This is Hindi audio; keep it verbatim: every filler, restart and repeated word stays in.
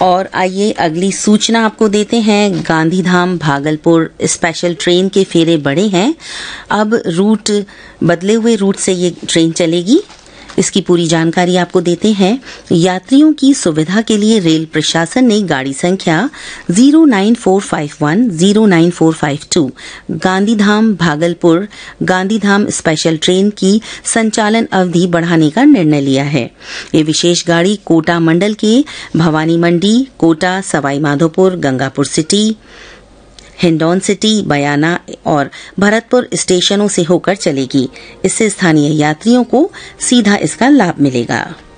और आइए अगली सूचना आपको देते हैं। गांधीधाम भागलपुर स्पेशल ट्रेन के फेरे बढ़े हैं। अब रूट बदले हुए रूट से ये ट्रेन चलेगी। इसकी पूरी जानकारी आपको देते हैं। यात्रियों की सुविधा के लिए रेल प्रशासन ने गाड़ी संख्या zero nine four five one zero nine four five to Gandhidham Bhagalpur Gandhidham special train की संचालन अवधि बढ़ाने का निर्णय लिया है। ये विशेष गाड़ी कोटा मंडल के भवानी मंडी, कोटा, सवाई माधोपुर, गंगापुर सिटी, हिंडौन सिटी, बयाना और भरतपुर स्टेशनों से होकर चलेगी। इससे स्थानीय यात्रियों को सीधा इसका लाभ मिलेगा।